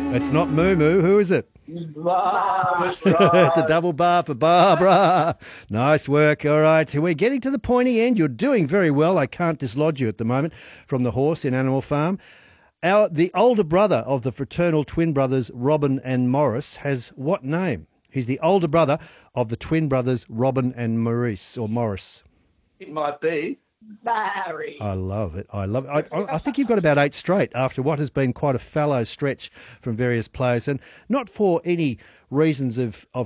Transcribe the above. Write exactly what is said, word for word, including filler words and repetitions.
It's not Moo Moo. Who is it? It's a double bar for Barbara. Nice work. All right. We're getting to the pointy end. You're doing very well. I can't dislodge you at the moment from the horse in Animal Farm. Our, the older brother of the fraternal twin brothers Robin and Morris has what name? He's the older brother of the twin brothers Robin and Maurice, or Morris. It might be Barry. I love it. I love it. I, I think you've got about eight straight after what has been quite a fallow stretch from various players, and not for any reasons of, of